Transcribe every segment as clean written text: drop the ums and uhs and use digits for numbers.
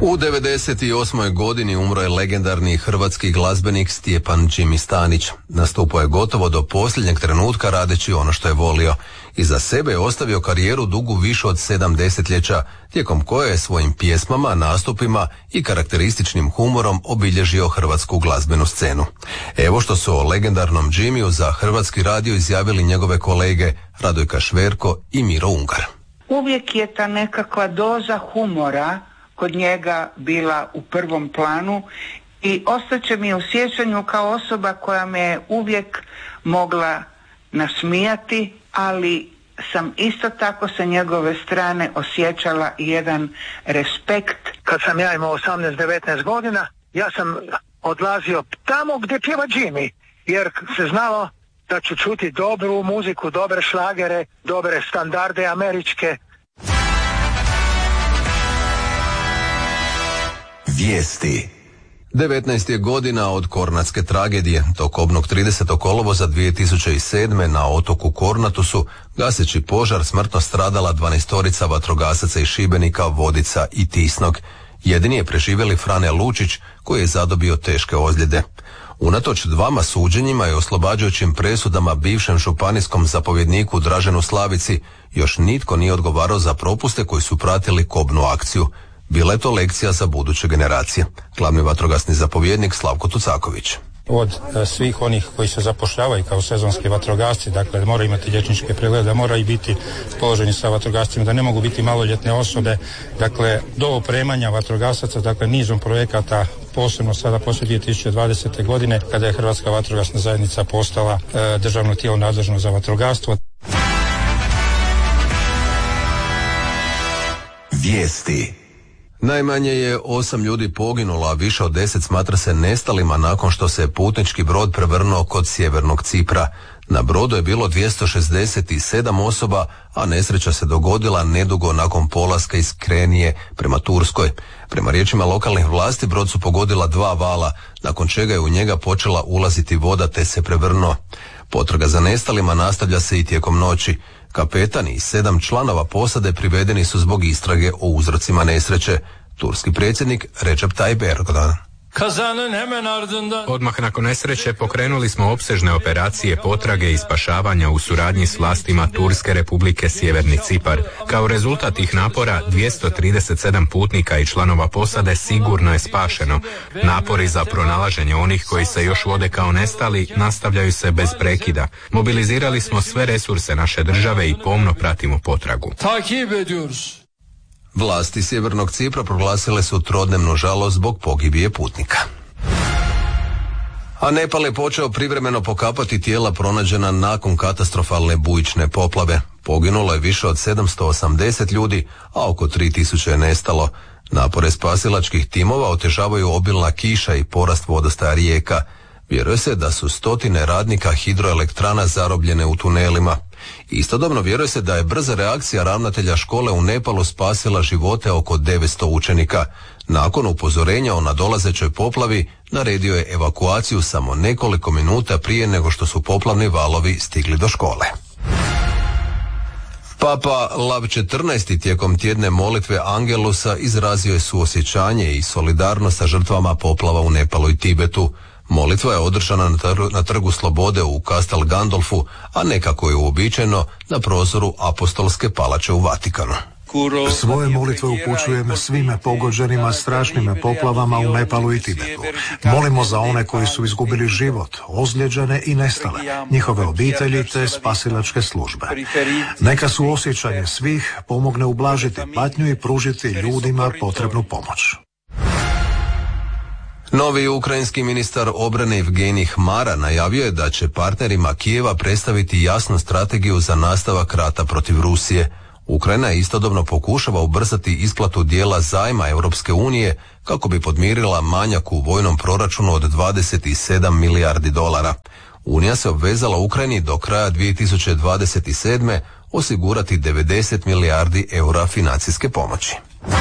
U 98. godini umro je legendarni hrvatski glazbenik Stjepan Jimmy Stanić. Nastupao je gotovo do posljednjeg trenutka radeći ono što je volio. Iza sebe je ostavio karijeru dugu više od 7 desetljeća, tijekom koje je svojim pjesmama, nastupima i karakterističnim humorom obilježio hrvatsku glazbenu scenu. Evo što su o legendarnom Jimmyu za Hrvatski radio izjavili njegove kolege Radojka Šverko i Miro Ungar. Uvijek je ta nekakva doza humora kod njega bila u prvom planu i ostaće mi u sjećanju kao osoba koja me je uvijek mogla nasmijati, ali sam isto tako sa njegove strane osjećala jedan respekt. Kad sam ja imao 18-19 godina, ja sam odlazio tamo gdje pjeva Jimmy, jer se znalo da ću čuti dobru muziku, dobre šlagere, dobre standarde američke. Vijesti. 19 je godina od Kornatske tragedije. Tog kobnog 30. kolovoza 2007. na otoku Kornatusu, gaseći požar, smrtno stradala 12 vatrogasaca iz Šibenika, Vodica i Tisnog. Jedini je preživjeli Frane Lučić, koji je zadobio teške ozljede. Unatoč 2 suđenjima i oslobađajućim presudama bivšem županijskom zapovjedniku Draženu Slavici, još nitko nije odgovarao za propuste koji su pratili kobnu akciju. Bila je to lekcija za buduće generacije. Glavni vatrogasni zapovjednik Slavko Tucaković. Od svih onih koji se zapošljavaju kao sezonski vatrogasci, dakle moraju imati liječničke preglede, da moraju biti položeni sa vatrogascima, da ne mogu biti maloljetne osobe, dakle do opremanja vatrogasaca, dakle nizom projekata, posebno sada poslije 2020. godine kada je Hrvatska vatrogasna zajednica postala državno tijelo nadležno za vatrogastvo. Vijesti. Najmanje je 8 ljudi poginulo, a više od 10 smatra se nestalima nakon što se putnički brod prevrnuo kod sjevernog Cipra. Na brodu je bilo 267 osoba, a nesreća se dogodila nedugo nakon polaska iz Krenije prema Turskoj. Prema riječima lokalnih vlasti, brod su pogodila 2 vala, nakon čega je u njega počela ulaziti voda te se prevrnuo. Potraga za nestalima nastavlja se i tijekom noći. Kapetan i 7 članova posade privedeni su zbog istrage o uzrocima nesreće. Turski predsjednik Recep Tayyip Erdogan. Odmah nakon nesreće pokrenuli smo opsežne operacije potrage i spašavanja u suradnji s vlastima Turske Republike Sjeverni Cipar. Kao rezultat tih napora 237 putnika i članova posade sigurno je spašeno. Napori za pronalaženje onih koji se još vode kao nestali nastavljaju se bez prekida. Mobilizirali smo sve resurse naše države i pomno pratimo potragu. Vlasti Sjevernog Cipra proglasile su trodnevnu žalost zbog pogibije putnika. A Nepal je počeo privremeno pokapati tijela pronađena nakon katastrofalne bujične poplave. Poginulo je više od 780 ljudi, a oko 3000 je nestalo. Napore spasilačkih timova otežavaju obilna kiša i porast vodostaja rijeka. Vjeruje se da su 100 radnika hidroelektrana zarobljene u tunelima. Istodobno vjeruje se da je brza reakcija ravnatelja škole u Nepalu spasila živote oko 900 učenika. Nakon upozorenja o nadolazećoj poplavi naredio je evakuaciju samo nekoliko minuta prije nego što su poplavni valovi stigli do škole. Papa Lav XIV tijekom tjedne molitve Angelusa izrazio je suosjećanje i solidarnost sa žrtvama poplava u Nepalu i Tibetu. Molitva je održana na Trgu Slobode u Castel Gandolfu, a ne kako je uobičajeno na prozoru Apostolske palače u Vatikanu. Svoje molitve upućujem svime pogođenima strašnim poplavama u Nepalu i Tibetu. Molimo za one koji su izgubili život, ozlijeđene i nestale, njihove obitelji te spasilačke službe. Neka su osjećanje svih pomogne ublažiti patnju i pružiti ljudima potrebnu pomoć. Novi ukrajinski ministar obrane Evgenij Hmara najavio je da će partnerima Kijeva predstaviti jasnu strategiju za nastavak rata protiv Rusije. Ukrajina istodobno pokušava ubrzati isplatu dijela zajma Europske unije kako bi podmirila manjak u vojnom proračunu od 27 milijardi dolara. Unija se obvezala Ukrajini do kraja 2027. osigurati 90 milijardi eura financijske pomoći.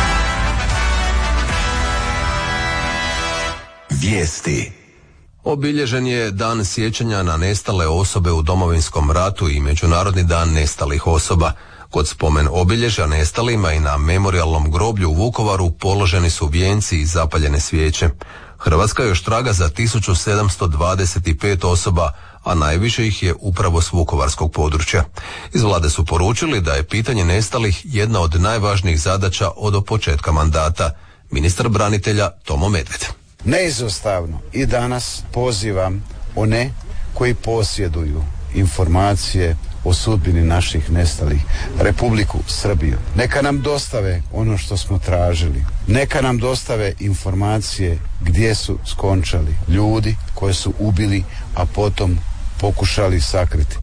Vijesti. Obilježen je Dan sjećanja na nestale osobe u Domovinskom ratu i Međunarodni dan nestalih osoba. Kod spomen obilježja nestalima i na memorijalnom groblju u Vukovaru položeni su vijenci i zapaljene svijeće. Hrvatska još traga za 1725 osoba, a najviše ih je upravo s vukovarskog područja. Iz vlade su poručili da je pitanje nestalih jedna od najvažnijih zadaća od početka mandata. Ministar branitelja Tomo Medved. Neizostavno i danas pozivam one koji posjeduju informacije o sudbini naših nestalih, Republiku Srbiju. Neka nam dostave ono što smo tražili. Neka nam dostave informacije gdje su skončali ljudi koje su ubili, a potom pokušali sakriti.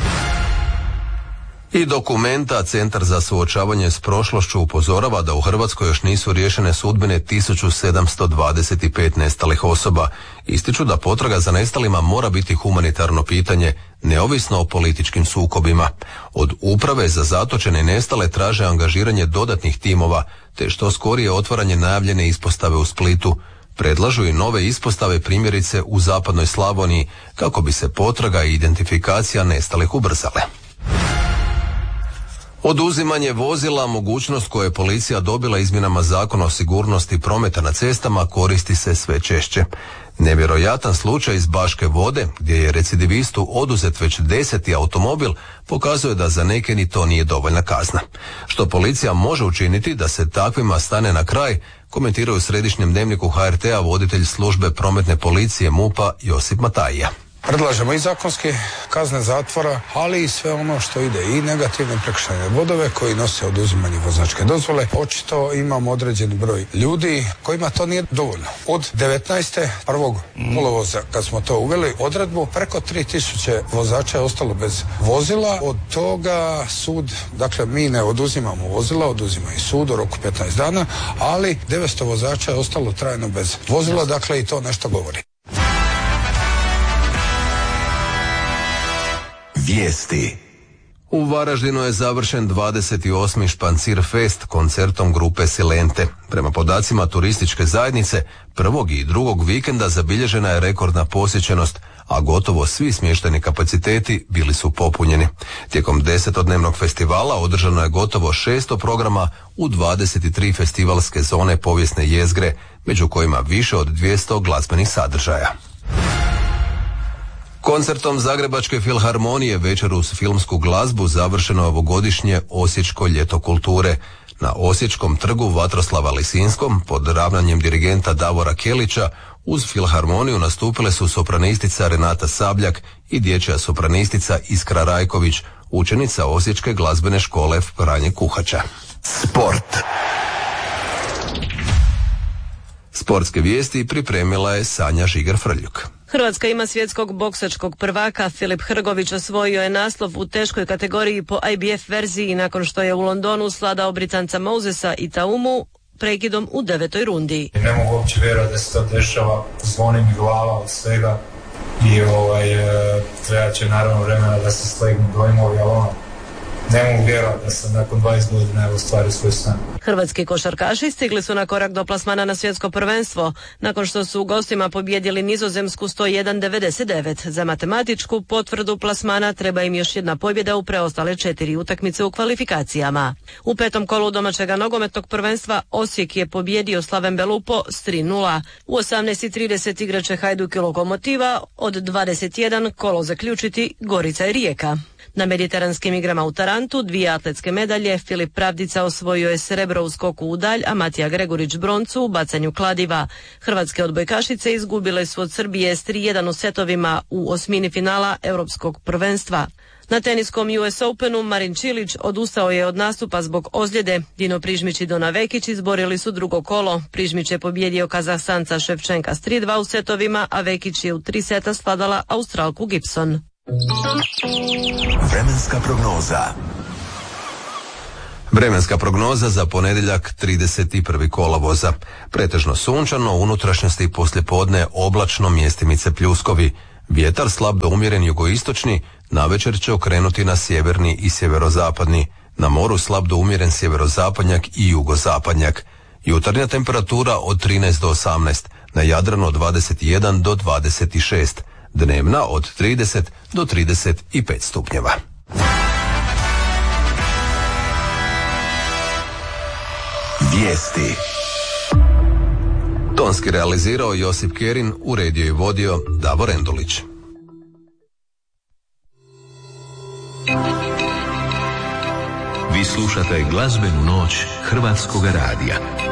I Dokumenta, Centar za suočavanje s prošlošću, upozorava da u Hrvatskoj još nisu riješene sudbine 1725 nestalih osoba. Ističu da potraga za nestalima mora biti humanitarno pitanje, neovisno o političkim sukobima. Od Uprave za zatočene i nestale traže angažiranje dodatnih timova, te što skorije otvaranje najavljene ispostave u Splitu. Predlažu i nove ispostave, primjerice u zapadnoj Slavoniji, kako bi se potraga i identifikacija nestalih ubrzale. Oduzimanje vozila, mogućnost koju je policija dobila izmjenama Zakona o sigurnosti prometa na cestama, koristi se sve češće. Nevjerojatan slučaj iz Baške Vode, gdje je recidivistu oduzet već 10. automobil, pokazuje da za neke ni to nije dovoljna kazna. Što policija može učiniti da se takvima stane na kraj, komentiraju u Središnjem dnevniku HRT-a voditelj službe prometne policije MUP-a Josip Matajija. Predlažemo i zakonske kazne zatvora, ali i sve ono što ide i negativne prekršajne bodove koji nose oduzimanje vozačke dozvole. Očito imamo određeni broj ljudi kojima to nije dovoljno. Od 19. prvog kolovoza kad smo to uveli odredbu, preko 3000 vozača je ostalo bez vozila. Od toga sud, dakle mi ne oduzimamo vozila, oduzima i sud u roku 15 dana, ali 900 vozača je ostalo trajno bez vozila, dakle i to nešto govori. Vijesti. U Varaždinu je završen 28. Špancir Fest koncertom grupe Silente. Prema podacima turističke zajednice, prvog i drugog vikenda zabilježena je rekordna posjećenost, a gotovo svi smješteni kapaciteti bili su popunjeni. Tijekom 10-dnevnog festivala održano je gotovo 600 programa u 23 festivalske zone povijesne jezgre, među kojima više od 200 glazbenih sadržaja. Koncertom Zagrebačke filharmonije večer uz filmsku glazbu završeno je ovogodišnje Osječko ljeto kulture. Na Osječkom trgu Vatroslava Lisinskom pod ravnanjem dirigenta Davora Kelića uz filharmoniju nastupile su sopranistica Renata Sabljak i dječja sopranistica Iskra Rajković, učenica Osječke glazbene škole Franje Kuhača. Sport. Sportske vijesti pripremila je Sanja Žigar-Frljuk. Hrvatska ima svjetskog boksačkog prvaka. Filip Hrgović osvojio je naslov u teškoj kategoriji po IBF verziji nakon što je u Londonu svladao Britanca Mosesa i Taumu prekidom u 9. rundi. Ne mogu uopće vjerovati da se to dešava, zvoni mi glava od svega i treba će naravno vremena da se slegnu dojmovi, ali ne mogu vjerovati da sam nakon 20 godina ostvario svoj san. Hrvatski košarkaši stigli su na korak do plasmana na svjetsko prvenstvo, nakon što su u gostima pobijedili Nizozemsku 101-99. Za matematičku potvrdu plasmana treba im još jedna pobjeda u preostale 4 utakmice u kvalifikacijama. U 5. kolu domaćega nogometnog prvenstva Osijek je pobijedio Slaven Belupo s 3:0. U 18:30 igraće Hajduk i Lokomotiva, od 21 kolo zaključiti Gorica i Rijeka. Na mediteranskim igrama u Tarantu 2 atletske medalje. Filip Pravdica osvojio je srebro u skoku u dalj, a Matija Gregorić broncu u bacanju kladiva. Hrvatske odbojkašice izgubile su od Srbije s 3:1 u setovima u osmini finala Europskog prvenstva. Na teniskom US Openu Marin Čilić odustao je od nastupa zbog ozljede. Dino Prižmić i Dona Vekić izborili su drugo kolo. Prižmić je pobijedio Kazahstanca Ševčenka s 3:2 u setovima, a Vekić je u 3 seta svladala Australku Gibson. Vremenska prognoza. Vremenska prognoza za ponedjeljak 31. kolovoza. Pretežno sunčano, u unutrašnjosti poslijepodne oblačno, mjestimice pljuskovi. Vjetar slab do umjeren jugoistočni, navečer će okrenuti na sjeverni i sjeverozapadni. Na moru slab do umjeren sjeverozapadnjak i jugozapadnjak. Jutarnja temperatura od 13 do 18, na Jadranu od 21 do 26. Dnevna od 30 do 35 stupnjeva. Vijesti. Tonski realizirao Josip Kerin, uredio i vodio Davor Endulić. Vi slušate glazbenu noć Hrvatskoga radija.